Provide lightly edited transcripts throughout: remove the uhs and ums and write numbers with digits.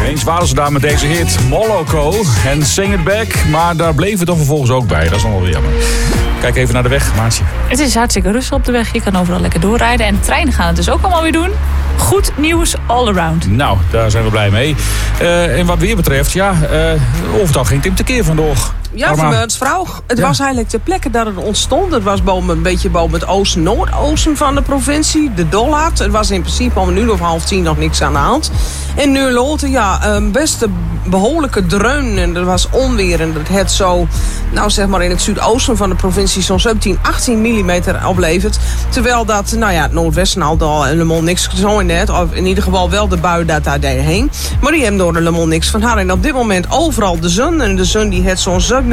Eens waren ze daar met deze hit, Moloko en Sing It Back. Maar daar bleef het dan vervolgens ook bij. Dat is nog wel weer jammer. Kijk even naar de weg, Maartje. Het is hartstikke rustig op de weg. Je kan overal lekker doorrijden. En de treinen gaan het dus ook allemaal weer doen. Goed nieuws all around. Nou, daar zijn we blij mee. En wat weer betreft, overal ging Tim Tekeer vandoor. Ja, van mijn vrouw. Het was eigenlijk de plekken dat het ontstond. Het was een beetje boven het oosten-noordoosten van de provincie. De Dollard. Het was in principe om 9:30 nog niks aan de hand. En nu Loten, best een behoorlijke dreun. En er was onweer. En dat het zo, zeg maar in het zuidoosten van de provincie zo'n 17, 18 millimeter oplevert. Terwijl dat, het noordwesten al helemaal niks zo in net. Of in ieder geval wel de bui dat daar heen. Maar die hebben door helemaal niks van haar. En op dit moment overal de zon. En de zon die het zo'n 7,5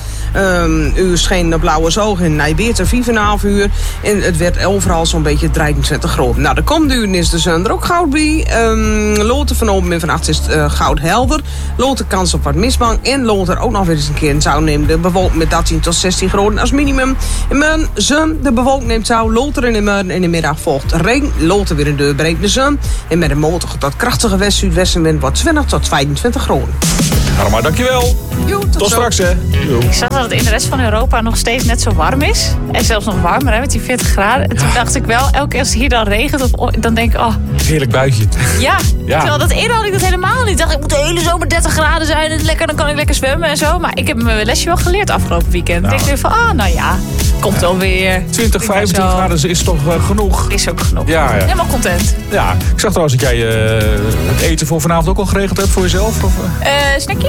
uur scheen de blauwe zoog in Nijbeert 4,5 uur. En het werd overal zo'n beetje 23 graden. Nou, de komende uren is de zon er ook goud bij. Loten vanochtend en vannacht is het goud helder. Loten kans op wat mistbank. En Loten ook nog weer eens een keer in zou nemen. De bewolking met 13 tot 16 graden als minimum. En mijn zon, de bewolking neemt zou. Loten in de middag en in de middag volgt regen. Loten weer een deurbrekende zon. En met een matige tot krachtige west-zuidwestenwind wordt 20 tot 25 graden. Harma, dankjewel. Tot straks, hè. Ik zag dat het in de rest van Europa nog steeds net zo warm is. En zelfs nog warmer, hè, met die 40 graden. En toen dacht ik wel, elke keer als het hier dan regent, dan denk ik, heerlijk buitje. Ja, terwijl dat eerder had ik dat helemaal niet. Ik dacht, ik moet de hele zomer 30 graden zijn en lekker, dan kan ik lekker zwemmen en zo. Maar ik heb mijn lesje wel geleerd afgelopen weekend. Ik denk weer van, komt wel weer. 20, 25 graden is toch genoeg? Is ook genoeg. Ja. Helemaal content. Ja, ik zag trouwens dat jij het eten voor vanavond ook al geregeld hebt voor jezelf. Of? Snackjes?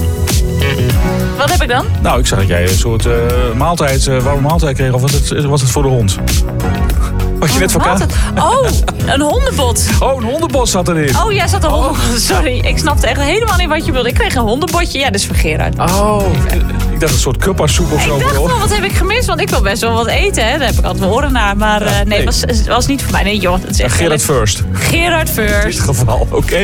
Wat heb ik dan? Nou, ik zag dat jij een soort warme maaltijd kreeg. Of was het voor de hond? Wat je net voor elkaar? Oh, een hondenbot. Oh, een hondenbot zat erin. Oh, ja, zat een hondenbot. Sorry, ik snapte echt helemaal niet wat je wilde. Ik kreeg een hondenbotje. Ja, dat is voor Gerard. Oh, ik dacht een soort kuppasoep of zo. Ik dacht wel, wat heb ik gemist? Want ik wil best wel wat eten, hè. Daar heb ik altijd wel horen naar. Maar nee, het was niet voor mij. Nee, joh. Dat is echt Gerard first. Gerard first. In dit geval, oké.